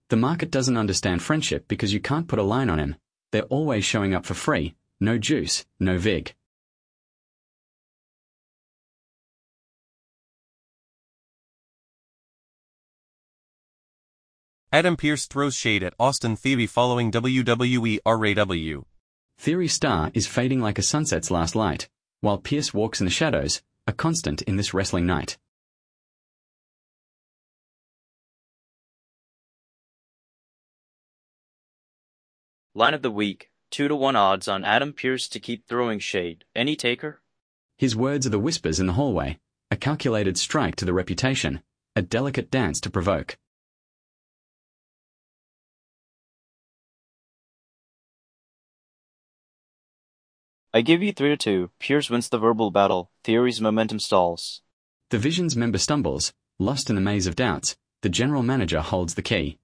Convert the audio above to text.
The market doesn't understand friendship because you can't put a line on him. They're always showing up for free. No juice, no vig. Adam Pearce throws shade at Austin Theory following WWE RAW. Theory's star is fading like a sunset's last light, while Pearce walks in the shadows, a constant in this wrestling night. Line of the week, 2-1 odds on Adam Pearce to keep throwing shade. Any taker? His words are the whispers in the hallway, a calculated strike to the reputation, a delicate dance to provoke. I give you 3-2. Pearce wins the verbal battle. Theory's momentum stalls. The Vision's member stumbles, lost in the maze of doubts. The general manager holds the key.